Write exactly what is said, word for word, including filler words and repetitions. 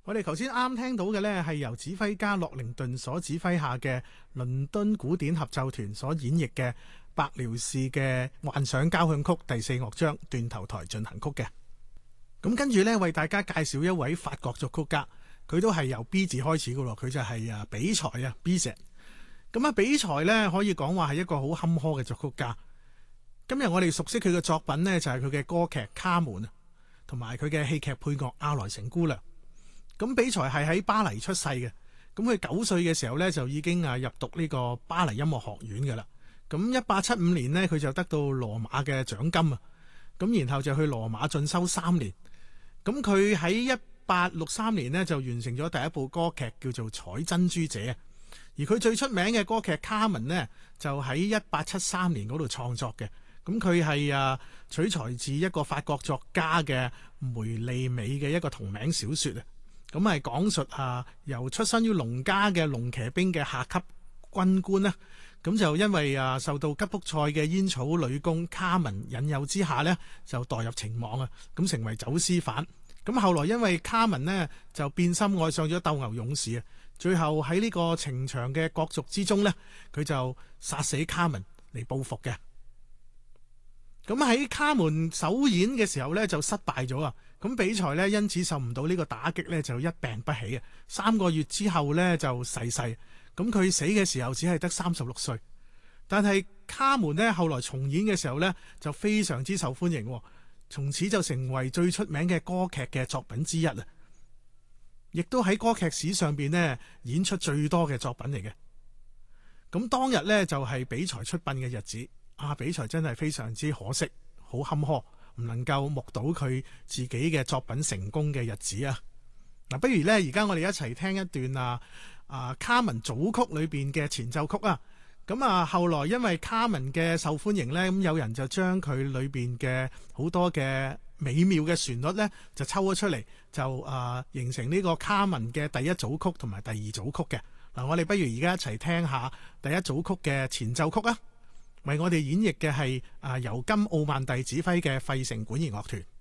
我哋頭先啱聽到嘅呢，係由指揮家洛靈頓所指揮下嘅倫敦古典合奏團所演繹嘅白遼士嘅幻想交響曲第四樂章斷頭台進行曲嘅。咁跟住呢，為大家介紹一位法國作曲家，佢都係由 B 字開始嘅咯，佢就係啊比才啊 Bizet。咁啊比才呢，可以講話係一個好坎坷嘅作曲家。今日我哋熟悉佢嘅作品呢，就係佢嘅歌劇《卡門》啊，同埋佢嘅戲劇配樂《阿萊城姑娘》。咁比才係喺巴黎出世嘅，咁佢九歲嘅時候呢，就已經啊入讀呢個巴黎音樂學院嘅啦。咁一八七五年呢，佢就得到羅馬嘅獎金啊，咁然後就去羅馬進修三年。咁佢喺一八六三年呢，就完成咗第一部歌劇叫做《採珍珠者》啊，而佢最出名嘅歌劇《卡門》呢，就喺一八七三年嗰度創作嘅。咁佢係啊取材自一個法國作家嘅梅利美嘅一個同名小說啊。咁係講述啊，由出身於農家嘅龍騎兵嘅下級軍官呢，咁就因為啊受到吉卜賽嘅煙草女工卡門引誘之下呢，就墮入情網啊，咁成為走私犯。咁後來因為卡門呢，就變心愛上咗鬥牛勇士啊，最後喺呢個情場嘅角逐之中呢，佢就殺死卡門嚟報復嘅。咁喺卡門首演嘅時候呢，就失敗咗啊！咁比才呢，因此受唔到呢個打擊呢，就一病不起啊！三個月之後呢，就逝世。咁佢死嘅時候只係得三十六歲。但係卡門呢，後來重演嘅時候呢，就非常之受歡迎，從此就成為最出名嘅歌劇嘅作品之一啊！亦都喺歌劇史上邊呢，演出最多嘅作品嚟嘅。咁當日呢，就係比才出殯嘅日子。啊！比才真係非常之可惜，好坎坷，唔能夠目睹佢自己嘅作品成功嘅日子啊！嗱，不如呢，而家我哋一齊聽一段啊啊卡門組曲裏邊嘅前奏曲啊！咁啊，後來因為卡門嘅受歡迎呢，咁有人就將佢裏邊嘅好多嘅美妙嘅旋律呢，就抽咗出嚟，就啊形成呢個卡門嘅第一組曲同埋第二組曲嘅。嗱，我哋不如而家一齊聽下第一組曲嘅前奏曲啊！為我哋演繹嘅係啊由金奧曼蒂指揮嘅費城管弦樂團。